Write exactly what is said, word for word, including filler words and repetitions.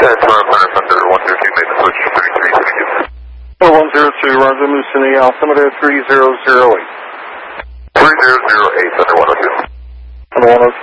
That's Thunder Thunder one zero two, make the switch three three three two. four one zero two, Roger, Moosini, altimeter three zero zero eight. three zero zero eight, Thunder one oh two. Thunder one oh